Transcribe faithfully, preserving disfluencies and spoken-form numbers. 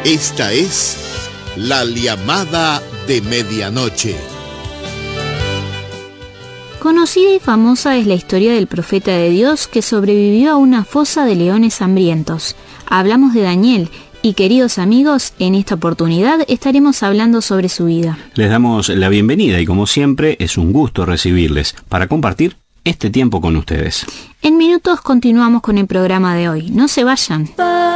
Esta es la llamada de medianoche. Conocida y famosa es la historia del profeta de Dios que sobrevivió a una fosa de leones hambrientos. Hablamos de Daniel y, queridos amigos, en esta oportunidad estaremos hablando sobre su vida. Les damos la bienvenida y, como siempre, es un gusto recibirles para compartir este tiempo con ustedes. En minutos continuamos con el programa de hoy. No se vayan.